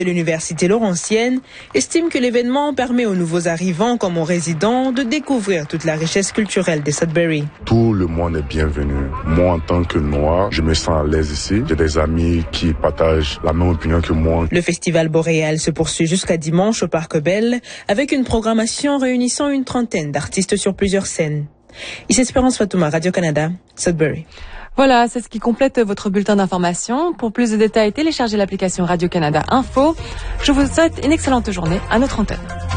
L'université Laurentienne estime que l'événement permet aux nouveaux arrivants comme aux résidents de découvrir toute la richesse culturelle des Sudbury. Tout le monde est bienvenu. Moi, en tant que Noir, je me sens à l'aise ici. J'ai des amis qui partagent la même opinion que moi. Le festival boréal se poursuit jusqu'à dimanche au Parc Bell avec une programmation réunissant une trentaine d'artistes sur plusieurs scènes. Ici Espérance Fatouma, Radio-Canada, Sudbury. Voilà, c'est ce qui complète votre bulletin d'information. Pour plus de détails, téléchargez l'application Radio-Canada Info. Je vous souhaite une excellente journée à notre antenne.